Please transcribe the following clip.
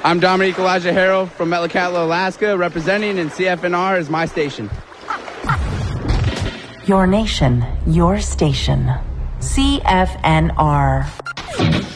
I'm Dominique Elijah Harrell from Metlakatla, Alaska, representing, and CFNR is my station. Your nation, your station. CFNR.